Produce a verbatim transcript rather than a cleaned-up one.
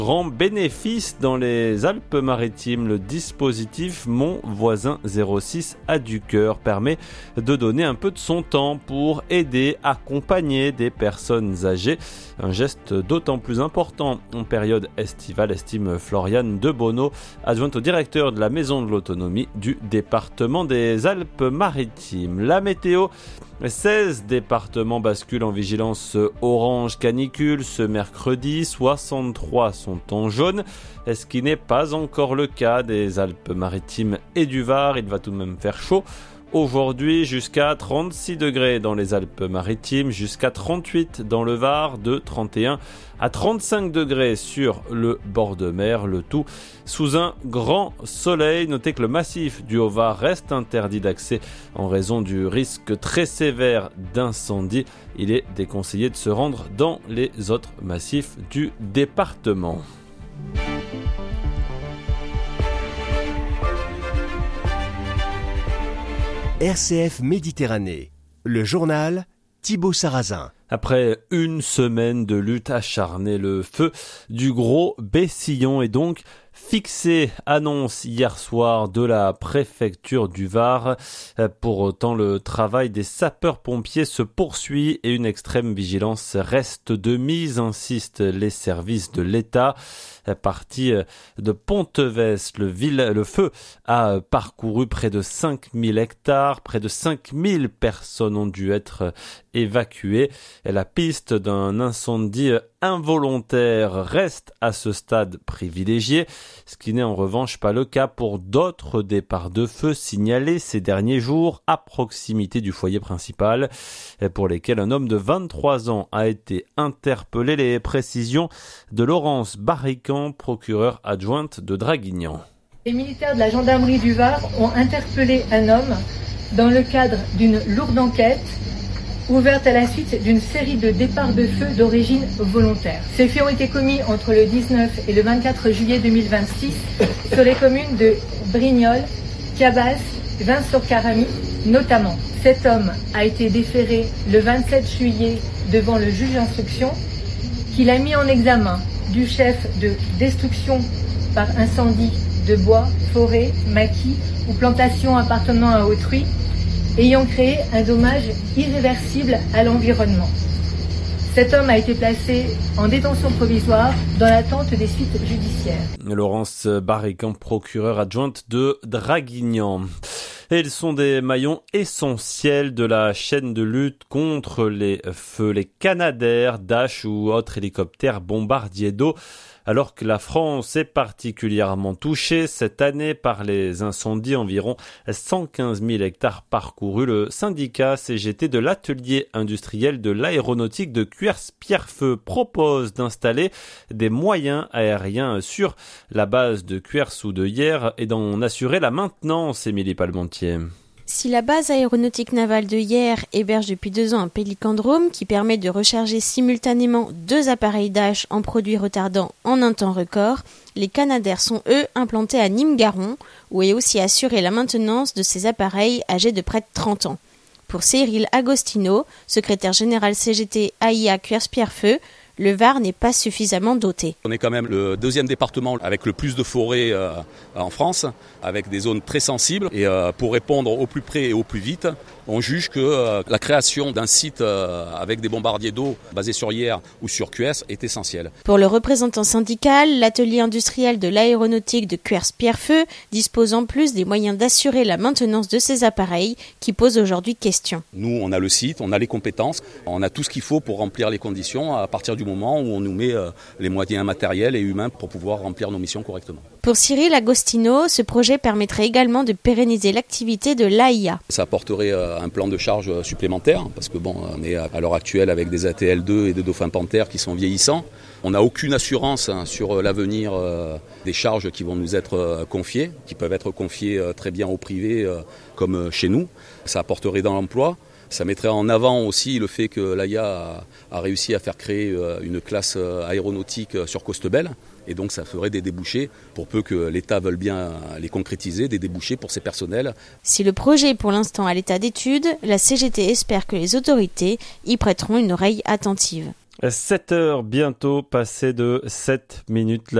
Grand bénéfice dans les Alpes-Maritimes, le dispositif Mon Voisin zéro six a du cœur permet de donner un peu de son temps pour aider, accompagner des personnes âgées. Un geste d'autant plus important en période estivale, estime Floriane Debonneau, adjointe au directeur de la Maison de l'Autonomie du département des Alpes-Maritimes. La météo, seize départements basculent en vigilance orange canicule ce mercredi, soixante-trois sont en jaune, ce qui n'est pas encore le cas des Alpes-Maritimes et du Var. Il va tout de même faire chaud. Aujourd'hui, jusqu'à trente-six degrés dans les Alpes-Maritimes, jusqu'à trente-huit dans le Var, de trente et un à trente-cinq degrés sur le bord de mer, le tout sous un grand soleil. Notez que le massif du Haut-Var reste interdit d'accès en raison du risque très sévère d'incendie. Il est déconseillé de se rendre dans les autres massifs du département. R C F Méditerranée, le journal Thibaut Sarrazin. Après une semaine de lutte acharnée, le feu du Gros Bessillon est donc fixé, annonce hier soir de la préfecture du Var. Pour autant, le travail des sapeurs-pompiers se poursuit et une extrême vigilance reste de mise, insistent les services de l'État. Parti de Pontevès, le, ville, le feu a parcouru près de cinq mille hectares, près de cinq mille personnes ont dû être évacuées. La piste d'un incendie involontaire reste à ce stade privilégiée, ce qui n'est en revanche pas le cas pour d'autres départs de feu signalés ces derniers jours à proximité du foyer principal, pour lesquels un homme de vingt-trois ans a été interpellé. Les précisions de Laurence Barrican, procureure adjointe de Draguignan. Les militaires de la gendarmerie du Var ont interpellé un homme dans le cadre d'une lourde enquête ouverte à la suite d'une série de départs de feu d'origine volontaire. Ces faits ont été commis entre le dix-neuf et le vingt-quatre juillet deux mille vingt-six sur les communes de Brignoles, Cabas, Vins-sur-Caramie notamment. Cet homme a été déféré le vingt-sept juillet devant le juge d'instruction qui l'a mis en examen du chef de destruction par incendie de bois, forêt, maquis ou plantation appartenant à autrui, ayant créé un dommage irréversible à l'environnement. Cet homme a été placé en détention provisoire dans l'attente des suites judiciaires. Laurence Barrican, procureure adjointe de Draguignan. Et ils sont des maillons essentiels de la chaîne de lutte contre les feux, les Canadair, Dash ou autres hélicoptères bombardiers d'eau. Alors que la France est particulièrement touchée cette année par les incendies, environ cent quinze mille hectares parcourus, le syndicat C G T de l'atelier industriel de l'aéronautique de Cuers-Pierrefeu propose d'installer des moyens aériens sur la base de Cuers ou de Hyères et d'en assurer la maintenance, Émilie Palmentier. Si la base aéronautique navale de Hyères héberge depuis deux ans un pélicandrome qui permet de recharger simultanément deux appareils Dash en produits retardants en un temps record, les Canadair sont eux implantés à Nîmes-Garons, où est aussi assurée la maintenance de ces appareils âgés de près de trente ans. Pour Cyril Agostino, secrétaire général C G T A I A Cuers-Pierrefeu, le Var n'est pas suffisamment doté. On est quand même le deuxième département avec le plus de forêts euh, en France, avec des zones très sensibles. Et euh, pour répondre au plus près et au plus vite, on juge que euh, la création d'un site euh, avec des bombardiers d'eau basés sur Hyères ou sur Cuers est essentielle. Pour le représentant syndical, l'atelier industriel de l'aéronautique de Cuers-Pierrefeu dispose en plus des moyens d'assurer la maintenance de ces appareils qui posent aujourd'hui question. Nous, on a le site, on a les compétences, on a tout ce qu'il faut pour remplir les conditions à partir du moment où on nous met euh, les moyens matériels et humains pour pouvoir remplir nos missions correctement. Pour Cyril Agostino, ce projet permettrait également de pérenniser l'activité de l'A I A. Ça apporterait euh, un plan de charge supplémentaire parce que bon, on est à l'heure actuelle avec des A T L deux et des Dauphin Panther qui sont vieillissants. On n'a aucune assurance hein, sur l'avenir euh, des charges qui vont nous être euh, confiées, qui peuvent être confiées euh, très bien au privé euh, comme euh, chez nous. Ça apporterait dans l'emploi. Ça mettrait en avant aussi le fait que l'A I A a, a réussi à faire créer une classe aéronautique sur Costebelle. Et donc ça ferait des débouchés, pour peu que l'État veuille bien les concrétiser, des débouchés pour ses personnels. Si le projet est pour l'instant à l'état d'étude, la C G T espère que les autorités y prêteront une oreille attentive. sept heures bientôt, passées de sept minutes.